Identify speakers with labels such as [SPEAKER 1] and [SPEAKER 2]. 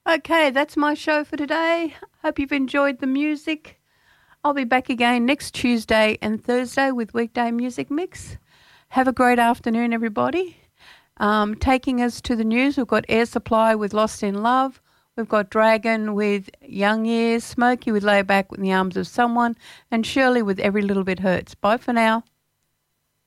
[SPEAKER 1] Okay, that's my show for today. Hope you've enjoyed the music. I'll be back again next Tuesday and Thursday with Weekday Music Mix. Have a great afternoon, everybody. Taking us to the news, we've got Air Supply with Lost in Love. We've got Dragon with Young Years, Smokey with Lay Back in the Arms of Someone, and Shirley with Every Little Bit Hurts. Bye for now.